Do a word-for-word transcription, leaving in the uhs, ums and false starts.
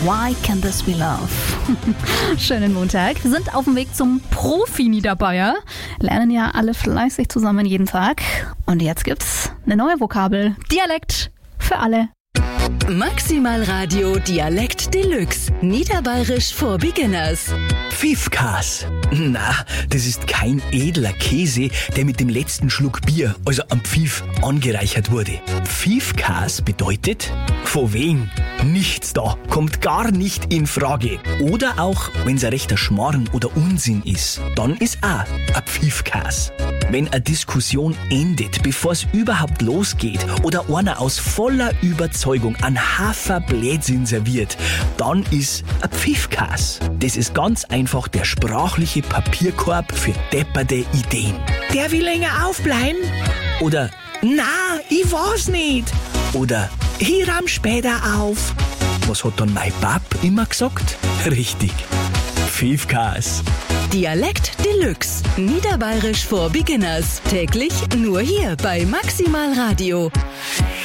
Why Can This Be Love? Schönen Montag. Wir sind auf dem Weg zum Profi-Niederbayer. Lernen ja alle fleißig zusammen jeden Tag. Und jetzt gibt's eine neue Vokabel. Dialekt für alle. Maximal Radio Dialekt Deluxe. Niederbayerisch for Beginners. Pfiffkas. Na, das ist kein edler Käse, der mit dem letzten Schluck Bier, also am Pfiff, angereichert wurde. Pfiffkas bedeutet, von wegen, nichts da, kommt gar nicht in Frage. Oder auch, wenn's ein rechter Schmarrn oder Unsinn ist, dann ist auch ein Pfiffkas. Wenn eine Diskussion endet, bevor es überhaupt losgeht oder einer aus voller Überzeugung einen Hafer Blödsinn serviert, dann ist ein Pfiffkas. Das ist ganz einfach der sprachliche Papierkorb für depperte Ideen. Der will länger aufbleiben? Oder, na, ich weiß nicht. Oder, ich räum später auf. Was hat dann mein Pap immer gesagt? Richtig, Pfiffkas. Dialekt Deluxe. Niederbayerisch for Beginners. Täglich nur hier bei Maximal Radio.